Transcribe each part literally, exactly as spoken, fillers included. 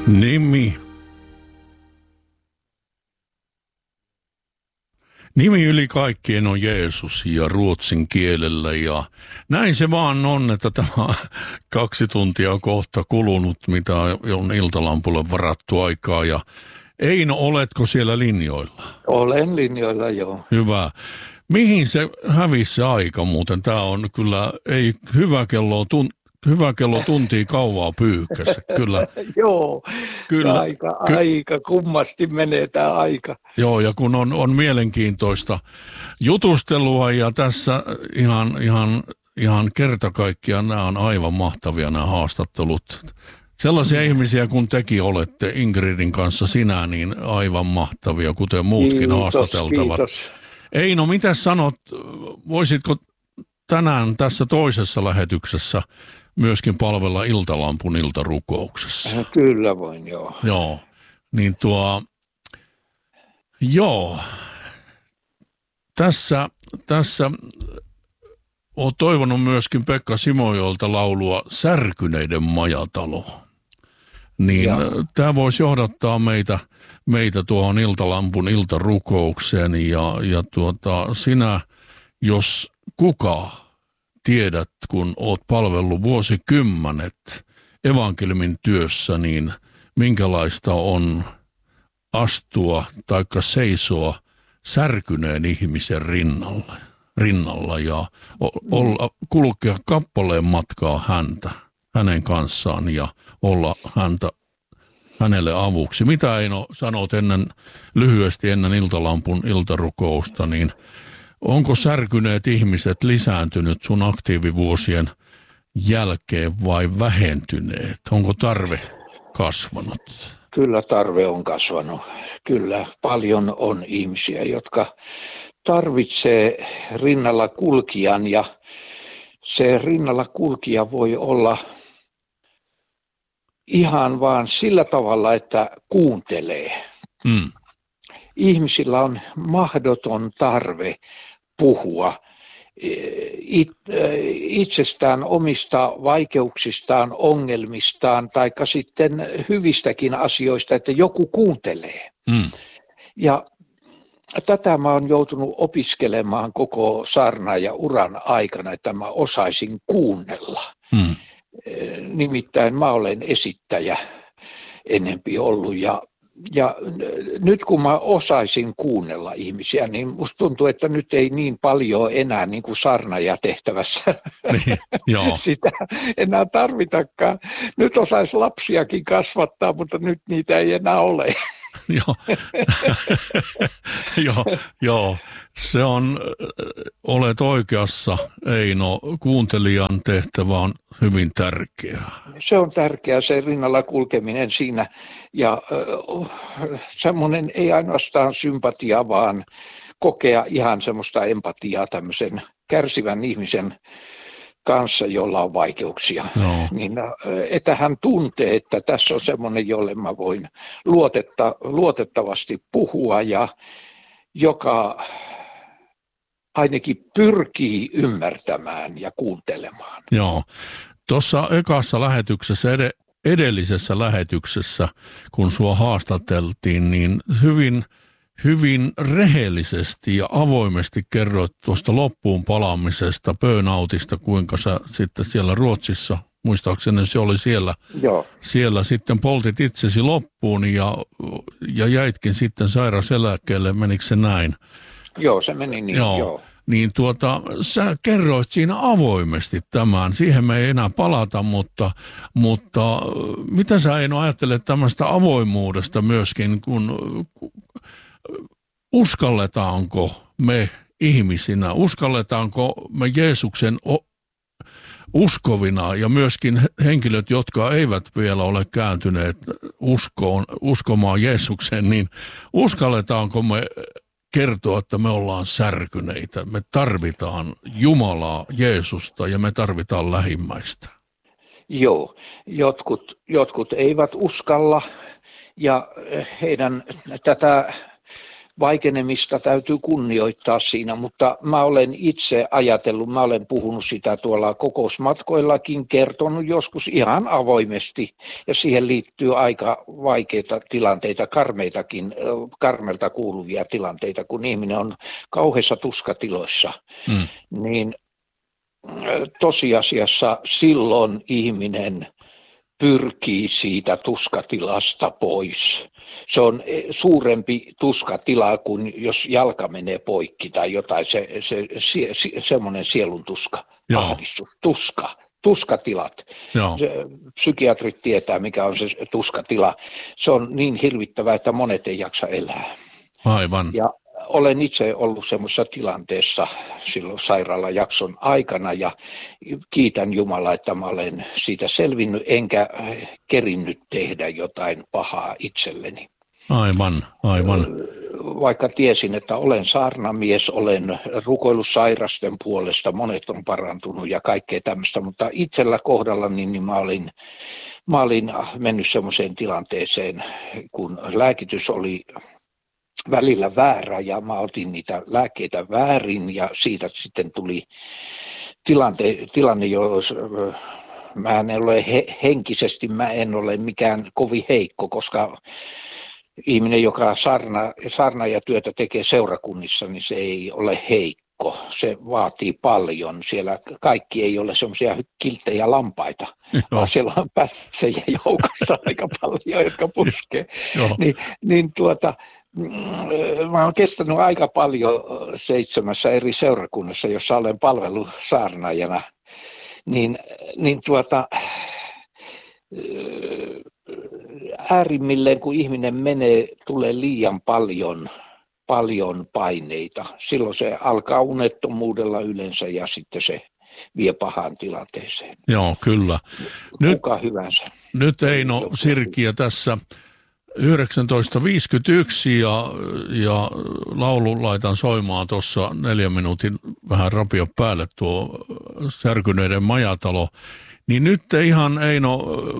Nimi. Nimi yli kaikkien on Jeesus ja ruotsin kielellä ja näin se vaan on, että tämä kaksi tuntia on kohta kulunut, mitä on Iltalampulle varattu aikaa ja Eino, oletko siellä linjoilla? Olen linjoilla, joo. Hyvä. Mihin se hävisi se aika muuten? Tämä on kyllä, ei hyvä kello tun, Hyvä kello tuntia kauaa pyyhkässä, kyllä. Joo, kyllä. Aika, ky- aika kummasti menee tämä aika. Joo, ja kun on, on mielenkiintoista jutustelua ja tässä ihan, ihan, ihan kerta kaikkiaan nämä on aivan mahtavia nämä haastattelut. Sellaisia mm. ihmisiä kun tekin olette Ingridin kanssa sinä, niin aivan mahtavia, kuten muutkin kiitos, haastateltavat. Kiitos. Eino, mitä sanot, voisitko tänään tässä toisessa lähetyksessä myöskin palvella Iltalampun iltarukouksessa? Kyllä voin, joo. Joo, niin tuo, joo, tässä, tässä olet toivonut myöskin Pekka Simojolta laulua Särkyneiden majatalo. Niin tämä voisi johdattaa meitä, meitä tuohon Iltalampun iltarukoukseen ja, ja tuota, sinä, jos kuka tiedät, kun oot palvellut vuosikymmenet evankeliumin työssä, niin minkälaista on astua taikka seisoa särkyneen ihmisen rinnalle, rinnalla ja olla, kulkea kappaleen matkaa häntä, hänen kanssaan ja olla häntä, hänelle avuksi. Mitä Eino sanot ennen, lyhyesti ennen Iltalampun iltarukousta, niin onko särkyneet ihmiset lisääntynyt sun aktiivivuosien jälkeen vai vähentyneet? Onko tarve kasvanut? Kyllä tarve on kasvanut. Kyllä paljon on ihmisiä, jotka tarvitsee rinnalla kulkijan ja se rinnalla kulkija voi olla ihan vaan sillä tavalla, että kuuntelee. Mm. Ihmisillä on mahdoton tarve puhua itsestään, omista vaikeuksistaan, ongelmistaan tai sitten hyvistäkin asioista, että joku kuuntelee. Mm. Ja tätä mä oon joutunut opiskelemaan koko saarnan ja uran aikana, että mä osaisin kuunnella. Mm. Nimittäin mä olen esittäjä enempi ollut ja Ja nyt kun mä osaisin kuunnella ihmisiä, niin musta tuntuu, että nyt ei niin paljon enää niin kuin saarnaajatehtävässä niin, sitä enää tarvitakaan. Nyt osaisi lapsiakin kasvattaa, mutta nyt niitä ei enää ole. Joo, joo, joo. Se on, olet oikeassa, Eino, kuuntelijan tehtävä on hyvin tärkeää. Se on tärkeää, se rinnalla kulkeminen siinä ja äh, semmoinen ei ainoastaan sympatia, vaan kokea ihan semmoista empatiaa tämmöisen kärsivän ihmisen kanssa, jolla on vaikeuksia, no. niin että hän tuntee, että tässä on semmoinen, jolle mä voin luotetta, luotettavasti puhua ja joka ainakin pyrkii ymmärtämään ja kuuntelemaan. Joo, tuossa ekassa lähetyksessä, ed- edellisessä lähetyksessä, kun sua haastateltiin, niin hyvin Hyvin rehellisesti ja avoimesti kerroit tuosta loppuun palaamisesta, burnoutista, kuinka sä sitten siellä Ruotsissa, muistaakseni se oli siellä, Joo. siellä sitten poltit itsesi loppuun ja, ja jäitkin sitten sairauseläkkeelle, menikö se näin? Joo, se meni niin, joo. joo. Niin tuota, sä kerroit siinä avoimesti tämän, siihen me ei enää palata, mutta, mutta mitä sä Eino ajattelet tämmöistä avoimuudesta myöskin, kun uskalletaanko me ihmisinä, uskalletaanko me Jeesuksen uskovina ja myöskin henkilöt, jotka eivät vielä ole kääntyneet uskoon, uskomaan Jeesukseen, niin uskalletaanko me kertoa, että me ollaan särkyneitä, me tarvitaan Jumalaa, Jeesusta ja me tarvitaan lähimmäistä? Joo, jotkut, jotkut eivät uskalla ja heidän tätä vaikenemista täytyy kunnioittaa siinä, mutta mä olen itse ajatellut, mä olen puhunut sitä tuolla kokousmatkoillakin, kertonut joskus ihan avoimesti, ja siihen liittyy aika vaikeita tilanteita, karmeitakin, karmelta kuuluvia tilanteita, kun ihminen on kauheissa tuskatiloissa, mm. niin tosiasiassa silloin ihminen pyrkii siitä tuskatilasta pois. Se on suurempi tuskatila kuin jos jalka menee poikki tai jotain, se, se, se, se, semmoinen sielun tuska, ahdistus, tuska, tuskatilat. Se, psykiatrit tietää, mikä on se tuskatila. Se on niin hirvittävää, että monet ei jaksa elää. Aivan. Ja olen itse ollut semmoisessa tilanteessa silloin sairaalajakson aikana ja kiitän Jumalaa, että mä olen siitä selvinnyt enkä kerinnyt tehdä jotain pahaa itselleni. Aivan, aivan. Vaikka tiesin, että olen saarnamies, olen rukoillut sairasten puolesta, monet on parantunut ja kaikkea tämmöistä, mutta itsellä kohdallani niin mä olin, mä olin mennyt semmoiseen tilanteeseen, kun lääkitys oli välillä väärä ja mä otin niitä lääkkeitä väärin ja siitä sitten tuli tilante, tilanne, jos mä en ole he, henkisesti, mä en ole mikään kovin heikko, koska ihminen, joka sarna, sarna ja työtä tekee seurakunnissa, niin se ei ole heikko. Se vaatii paljon. Siellä kaikki ei ole semmoisia kilttejä lampaita, Joo. vaan siellä on pässejä joukossa aika paljon, jotka puskee. Ni, niin tuota, mä olen kestänyt aika paljon seitsemässä eri seurakunnassa, jossa olen palvellut saarnaajana, niin, niin tuota, äärimmilleen kun ihminen menee, tulee liian paljon, paljon paineita. Silloin se alkaa unettomuudella yleensä ja sitten se vie pahaan tilanteeseen. Joo, kyllä. Kuka nyt, hyvänsä. Nyt Eino Sirkiö tässä yhdeksäntoista viisikymmentäyksi ja, ja laulu laitan soimaan tuossa neljän minuutin vähän rapio päälle tuo Särkyneiden majatalo. Niin nyt ihan Eino,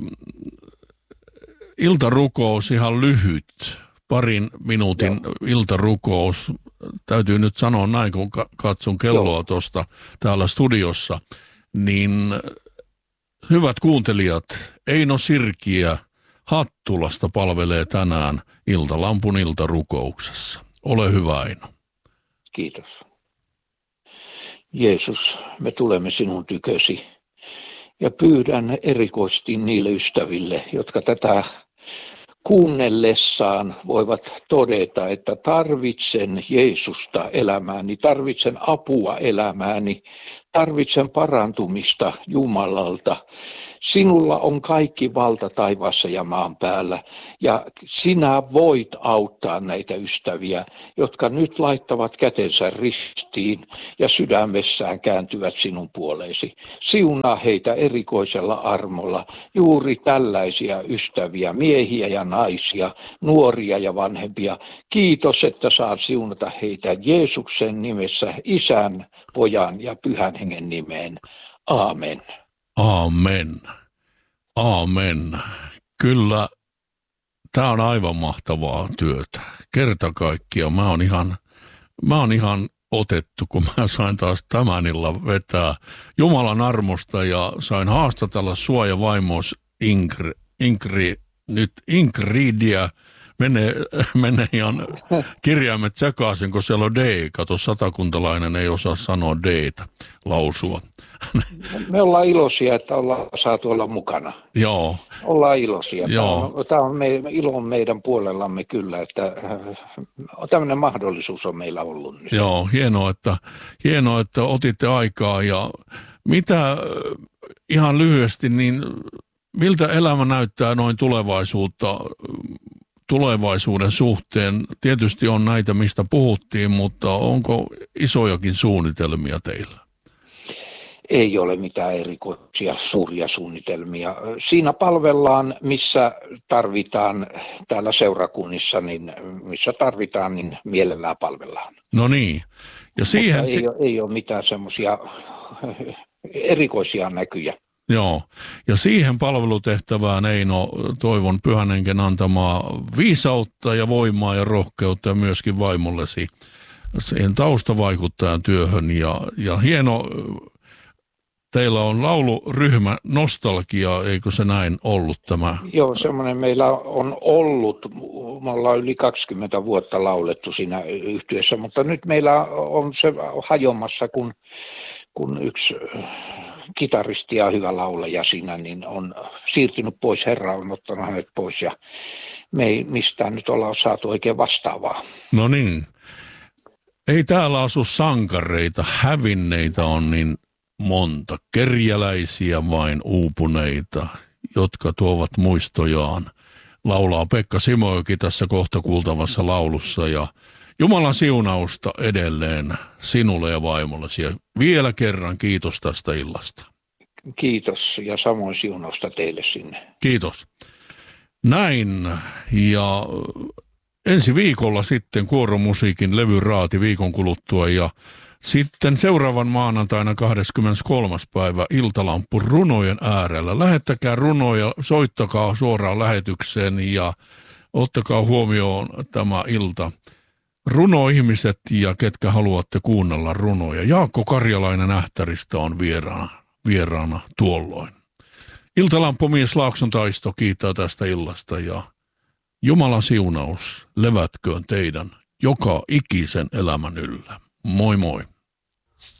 iltarukous ihan lyhyt, parin minuutin Joo. iltarukous. Täytyy nyt sanoa näin, kun katson kelloa tuosta täällä studiossa, niin hyvät kuuntelijat, Eino Sirkiö Hattulasta palvelee tänään Iltalampun iltarukouksessa. Ole hyvä, Eino. Kiitos. Jeesus, me tulemme sinun tykösi ja pyydän erikoisesti niille ystäville, jotka tätä kuunnellessaan voivat todeta, että tarvitsen Jeesusta elämääni, tarvitsen apua elämääni, tarvitsen parantumista Jumalalta. Sinulla on kaikki valta taivaassa ja maan päällä ja sinä voit auttaa näitä ystäviä, jotka nyt laittavat kätensä ristiin ja sydämessään kääntyvät sinun puoleesi. Siunaa heitä erikoisella armolla, juuri tällaisia ystäviä, miehiä ja naisia, nuoria ja vanhempia. Kiitos, että saat siunata heitä Jeesuksen nimessä, Isän, Pojan ja Pyhän Hengen nimeen. Aamen. Aamen. Aamen. Kyllä, tämä on aivan mahtavaa työtä. Kerta kaikkiaan. Mä oon ihan, mä oon ihan otettu, kun mä sain taas tämän illan vetää Jumalan armosta ja sain haastatella sua ja vaimos Ingri, Ingri, nyt Ingridia. Menee, menee ihan kirjaimet sekaisin, kun siellä on D. Kato, satakuntalainen ei osaa sanoa D:tä lausua. Me ollaan iloisia, että ollaan saatu olla mukana. Joo. Ollaan iloisia. Joo. Tämä on, tämä on me, ilo on meidän puolellamme kyllä, että tämmöinen mahdollisuus on meillä ollut nyt. Joo, hienoa, että, hienoa, että otitte aikaa. Ja mitä ihan lyhyesti, niin miltä elämä näyttää noin tulevaisuutta? Tulevaisuuden suhteen. Tietysti on näitä, mistä puhuttiin, mutta onko isojakin suunnitelmia teillä? Ei ole mitään erikoisia suuria suunnitelmia. Siinä palvellaan, missä tarvitaan täällä seurakunnissa, niin missä tarvitaan, niin mielellään palvellaan. No niin. Ja siihen ei, si- ole, ei ole mitään semmoisia erikoisia näkyjä. Joo, ja siihen palvelutehtävään Eino toivon Pyhän Hengen antamaa viisautta ja voimaa ja rohkeutta ja myöskin vaimollesi siihen taustavaikuttajan työhön. Ja, ja hieno, teillä on lauluryhmä Nostalgia, eikö se näin ollut tämä? Joo, semmoinen meillä on ollut. Me ollaan yli kaksikymmentä vuotta laulettu siinä yhtyeessä, mutta nyt meillä on se hajomassa, kun, kun yksi kitaristi ja hyvä laulaja siinä niin on siirtynyt pois, Herra on ottanut hänet pois ja me ei mistään nyt olla saatu oikein vastaavaa. No niin. Ei täällä asu sankareita, hävinneitä on niin monta, kerjäläisiä vain uupuneita, jotka tuovat muistojaan. Laulaa Pekka Simojoki tässä kohta kuultavassa laulussa ja Jumalan siunausta edelleen sinulle ja vaimollesi ja vielä kerran kiitos tästä illasta. Kiitos ja samoin siunausta teille sinne. Kiitos. Näin ja ensi viikolla sitten Kuoromusiikin levyraati viikon kuluttua ja sitten seuraavan maanantaina kahdeskymmeneskolmas päivä Iltalamppu runojen äärellä. Lähettäkää runoja, soittakaa suoraan lähetykseen ja ottakaa huomioon tämä ilta. Runoihmiset ja ketkä haluatte kuunnella runoja. Jaakko Karjalainen Ähtäristä on vieraana, vieraana tuolloin. Iltalamppumies Laakson Taisto kiittää tästä illasta ja Jumalan siunaus levätköön teidän joka ikisen elämän yllä. Moi moi.